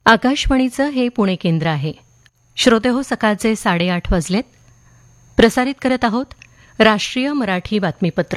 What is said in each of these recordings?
आकाशवाणीचं हे पुणे केंद्र आहे. श्रोते हो, सकाळचे 8:30 वाजलेत. प्रसारित करत आहोत राष्ट्रीय मराठी बातमीपत्र.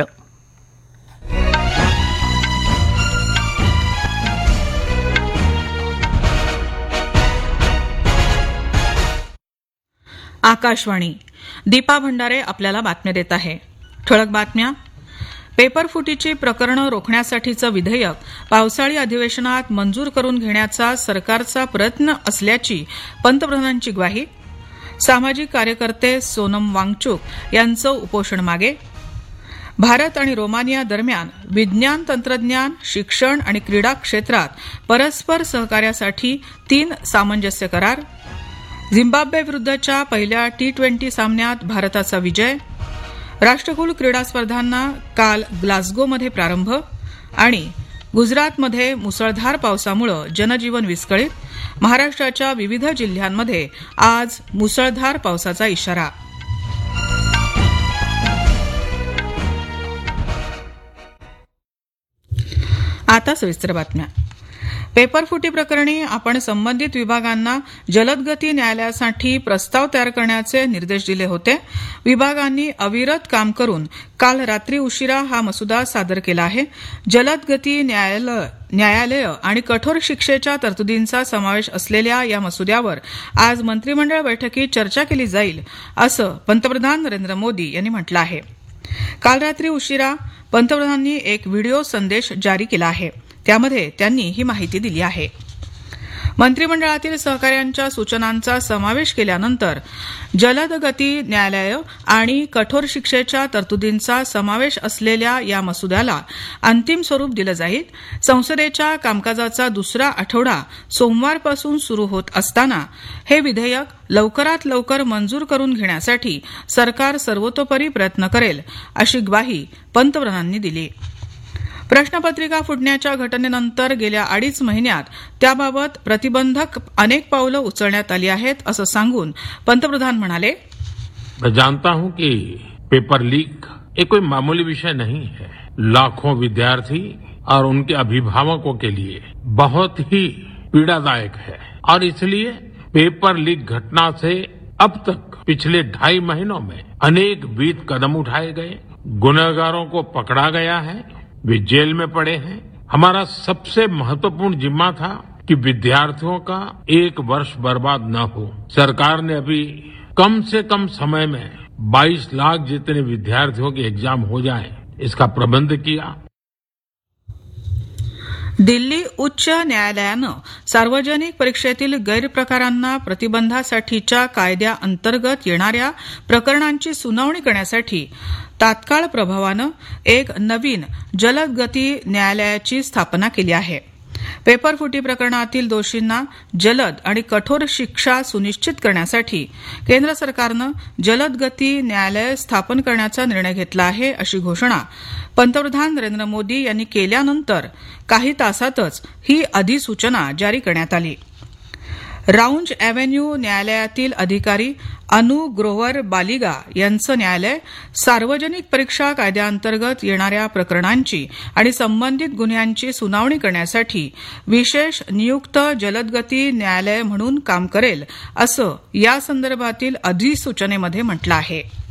आकाशवाणी. दीपा भंडारे आपल्याला बातम्या देत आहे. ठळक बातम्या. पेपरफुटीची प्रकरणं रोखण्यासाठीचं विधेयक पावसाळी अधिवेशनात मंजूर करून घेण्याचा सरकारचा प्रयत्न असल्याची पंतप्रधानांची ग्वाही. सामाजिक कार्यकर्ते सोनम वांगचुक यांचं उपोषण मागे. भारत आणि रोमानिया दरम्यान विज्ञान, तंत्रज्ञान, शिक्षण आणि क्रीडा क्षेत्रात परस्पर सहकार्यासाठी 3 सामंजस्य करार. झिम्बाब्वे विरुद्धच्या पहिल्या T20 सामन्यात भारताचा विजय. राष्ट्रकुल क्रीडा स्पर्धांना काल ग्लासगोमध्ये प्रारंभ. आणि गुजरातमध्ये मुसळधार पावसामुळे जनजीवन विस्कळीत. महाराष्ट्राच्या विविध जिल्ह्यांमध्ये आज मुसळधार पावसाचा इशारा. आता सविस्तर बातम्या. पेपरफुटी प्रकरणी आपण संबंधित विभागांना जलदगती न्यायालयासाठी प्रस्ताव तयार करण्याचे निर्देश दिले होते. विभागांनी अविरत काम करून काल रात्री उशिरा हा मसुदा सादर केला आहे. जलदगती न्यायालय आणि कठोर शिक्षेच्या तरतुदींचा समावेश असलेल्या या मसुद्यावर आज मंत्रिमंडळ बैठकीत चर्चा केली जाईल, असं पंतप्रधान नरेंद्र मोदी यांनी म्हटलं आहे. काल रात्री उशिरा पंतप्रधानांनी एक व्हिडिओ संदेश जारी केला आहे. त्यामध्ये त्यांनी ही माहिती दिली आहे. मंत्रिमंडळातील सहकाऱ्यांच्या सूचनांचा समावेश केल्यानंतर जलदगती न्यायालय आणि कठोर शिक्षेच्या तरतुदींचा समावेश असलेल्या या मसुद्याला अंतिम स्वरूप दिलं जाईल. संसदेच्या कामकाजाचा दुसरा आठवडा सोमवारपासून सुरू होत असताना हे विधेयक लवकरात लवकर मंजूर करून घेण्यासाठी सरकार सर्वतोपरी प्रयत्न करेल, अशी ग्वाही पंतप्रधानांनी दिली. प्रश्नपत्रिका फुटण्याच्या घटनेनंतर गेल्या 2.5 महिन्यात त्याबाबत प्रतिबंधक अनेक पावलं उचलण्यात आली आहेत, असं सांगून पंतप्रधान म्हणाले, मैं जानता हूं कि पेपर लीक एक कोई मामूली विषय नहीं है. लाखों विद्यार्थी और उनके अभिभावकों के लिए बहुत ही पीड़ादायक है और इसलिए पेपर लीक घटना से अब तक पिछले 2.5 महीनों में अनेक विध कदम उठाए गए. गुनहगारों को पकड़ा गया है, वे जेल में पड़े हैं. हमारा सबसे महत्वपूर्ण जिम्मा था कि विद्यार्थियों का 1 वर्ष बर्बाद न हो. सरकार ने अभी कम से कम समय में 22 लाख जितने विद्यार्थियों के एग्जाम हो जाए, इसका प्रबंध किया. दिल्ली उच्च न्यायालयानं सार्वजनिक परीक्षेतील गैरप्रकारांना प्रतिबंधासाठीच्या कायद्याअंतर्गत येणाऱ्या प्रकरणांची सुनावणी करण्यासाठी तात्काळ प्रभावानं एक नवीन जलदगती न्यायालयाची स्थापना केली आहे. पेपरफुटी प्रकरणातील दोषींना जलद आणि कठोर शिक्षा सुनिश्चित करण्यासाठी केंद्र सरकारनं जलदगती न्यायालय स्थापन करण्याचा निर्णय घेतला आहे, अशी घोषणा पंतप्रधान नरेंद्र मोदी यांनी केल्यानंतर काही तासातच ही अधिसूचना जारी करण्यात आली. राउंज एव्हेन्यू न्यायालयातील अधिकारी अनु ग्रोवर बालिगा यांचं न्यायालय सार्वजनिक परीक्षा कायद्याअंतर्गत येणाऱ्या प्रकरणांची आणि संबंधित गुन्ह्यांची सुनावणी करण्यासाठी विशेष नियुक्त जलदगती न्यायालय म्हणून काम करेल, असं या संदर्भातील अधिसूचनेमध्ये म्हटलं आहे.